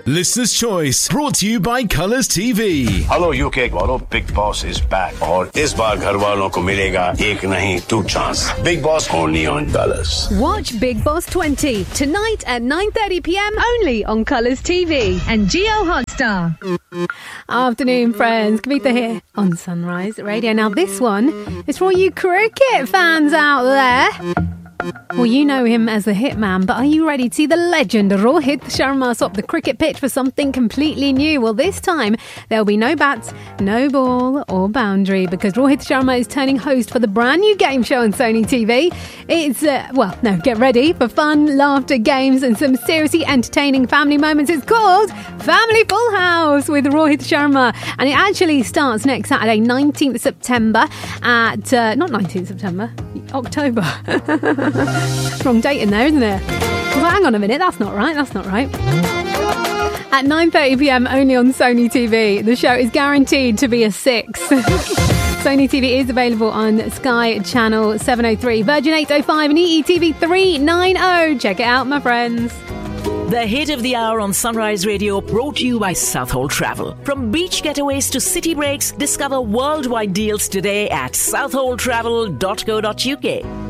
Listener's Choice, brought to you by Colours TV. Hello UK वालों, Big Boss is back और इस बार घर वालों को मिलेगा एक नहीं 2 chance. Big Boss only on Colours. Watch Big Boss 20 tonight at 9:30 p.m. only on Colours TV and Geo Hotstar. Afternoon, friends. Kavita here on Sunrise Radio. Now, this one is for all you cricket fans out there. Well, you know him as the Hitman, but are you ready to see the legend Rohit Sharma swap the cricket pitch for something completely new? Well, this time there'll be no bats, no ball or boundary, because Rohit Sharma is turning host for the brand new game show on Sony TV. It's, get ready for fun, laughter, games and some seriously entertaining family moments. It's called Family Full House with Rohit Sharma, and it actually starts next Saturday, 19th September at, not 19th September, October. Wrong date in there, isn't it? Well, hang on a minute, that's not right. At 9:30 p.m. only on Sony TV. The show is guaranteed to be a 6. Sony TV is available on Sky Channel 703, Virgin 805 and EETV 390. Check it out, my friends. The hit of the hour on Sunrise Radio, brought to you by Southhold Travel. From beach getaways to city breaks, discover worldwide deals today at southholdtravel.co.uk.